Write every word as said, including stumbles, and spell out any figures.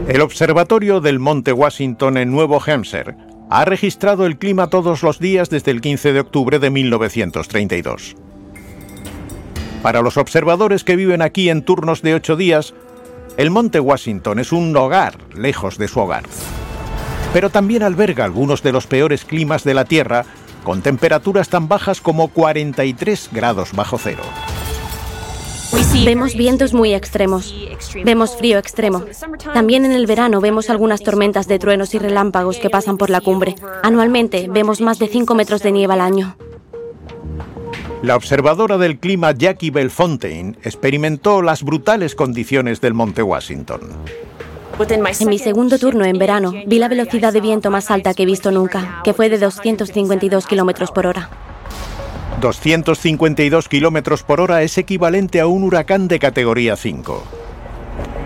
El observatorio del Monte Washington en Nuevo Hampshire ha registrado el clima todos los días desde el quince de octubre de mil novecientos treinta y dos. Para los observadores que viven aquí en turnos de ocho días, el Monte Washington es un hogar lejos de su hogar. Pero también alberga algunos de los peores climas de la Tierra, con temperaturas tan bajas como cuarenta y tres grados bajo cero. Vemos vientos muy extremos. Vemos frío extremo. También en el verano vemos algunas tormentas de truenos y relámpagos que pasan por la cumbre. Anualmente vemos más de cinco metros de nieve al año. La observadora del clima Jackie Belfontaine experimentó las brutales condiciones del Monte Washington. En mi segundo turno en verano vi la velocidad de viento más alta que he visto nunca, que fue de doscientos cincuenta y dos kilómetros por hora. doscientos cincuenta y dos kilómetros por hora es equivalente a un huracán de categoría cinco.